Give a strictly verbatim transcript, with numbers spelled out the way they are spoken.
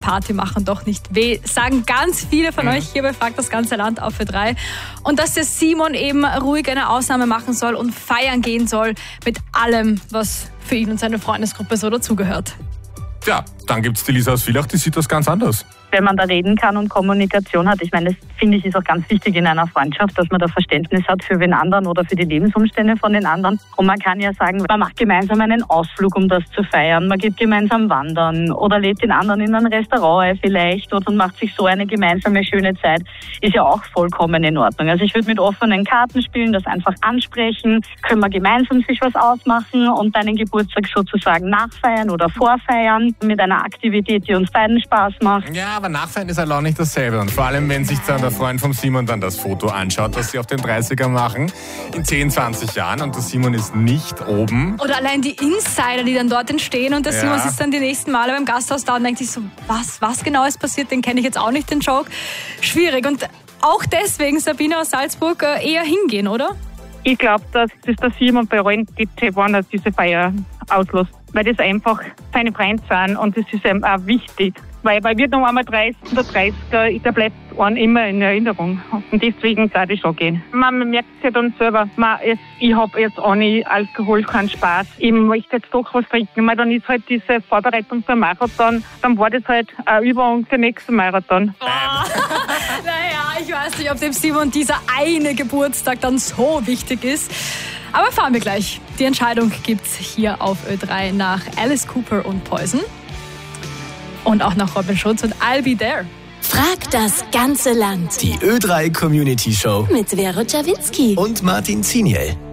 Party machen doch nicht weh. Sagen ganz viele von mhm. euch hier bei Frag das ganze Land auf Ö drei. Und dass der Simon eben ruhig eine Ausnahme machen soll und feiern gehen soll mit allem, was für ihn und seine Freundesgruppe so dazugehört. Ja, dann gibt's die Lisa aus Villach, die sieht das ganz anders. Wenn man da reden kann und Kommunikation hat, ich meine, das finde ich ist auch ganz wichtig in einer Freundschaft, dass man da Verständnis hat für den anderen oder für die Lebensumstände von den anderen. Und man kann ja sagen, man macht gemeinsam einen Ausflug, um das zu feiern. Man geht gemeinsam wandern oder lädt den anderen in ein Restaurant ein vielleicht und macht sich so eine gemeinsame schöne Zeit. Ist ja auch vollkommen in Ordnung. Also ich würde mit offenen Karten spielen, das einfach ansprechen. Können wir gemeinsam sich was ausmachen und deinen Geburtstag sozusagen nachfeiern oder vorfeiern mit einer Aktivität, die uns beiden Spaß macht. Ja, aber nachfeiern ist halt auch nicht dasselbe. Und vor allem, wenn sich dann der Freund vom Simon dann das Foto anschaut, das sie auf den dreißiger machen, in zehn, zwanzig Jahren und der Simon ist nicht oben. Oder allein die Insider, die dann dort entstehen und der Ja. Simon sitzt dann die nächsten Male beim Gasthaus da und denkt sich so, was, was genau ist passiert, den kenne ich jetzt auch nicht, den Joke. Schwierig. Und auch deswegen, Sabine aus Salzburg, eher hingehen, oder? Ich glaube, dass das der Simon bei allen gibt, wenn er diese Feier auslöst. Weil das einfach seine Freunde sind und das ist ihm auch wichtig. Weil, weil wir noch einmal dreißig oder dreißiger, da bleibt einem immer in Erinnerung. Und deswegen darf ich schon gehen. Man, man merkt es ja dann selber, man, es, ich habe jetzt ohne Alkohol keinen Spaß. Ich möchte jetzt doch was trinken. Weil dann ist halt diese Vorbereitung für den Marathon, dann war das halt eine Übung für den nächsten Marathon. Oh. Naja, ich weiß nicht, ob dem Simon dieser eine Geburtstag dann so wichtig ist. Aber fahren wir gleich. Die Entscheidung gibt's hier auf Ö drei nach Alice Cooper und Poison. Und auch nach Robin Schulz und I'll Be There. Frag das ganze Land. Die Ö drei Community Show Mit Vero Czawinski und Martin Ziniel.